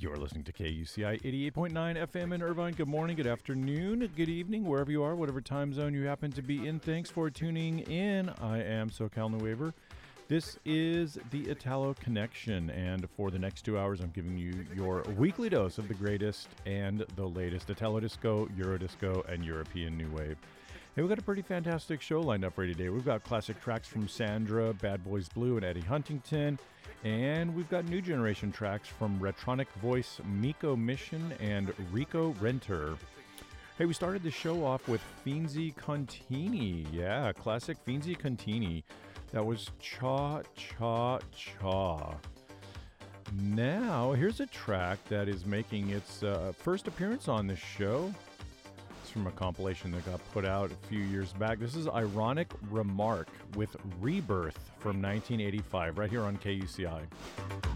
You're listening to KUCI 88.9 FM in Irvine. Good morning, good afternoon, good evening, wherever you are, whatever time zone you happen to be in. Thanks for tuning in. I am SoCal New Waver. This is the Italo Connection, and for the next 2 hours, I'm giving you your weekly dose of the greatest and the latest Italo Disco, Eurodisco, and European New Wave. Hey, we've got a pretty fantastic show lined up for you today. We've got classic tracks from Sandra, Bad Boys Blue, and Eddie Huntington. And we've got new generation tracks from Retronic Voice, Miko Mission, and Rico Renter. Hey, we started the show off with Finzi Contini. Yeah, classic Finzi Contini. That was Cha Cha Cha. Now, here's a track that is making its first appearance on this show. From a compilation that got put out a few years back. This is Ironic Remark with Rebirth from 1985 right here on KUCI.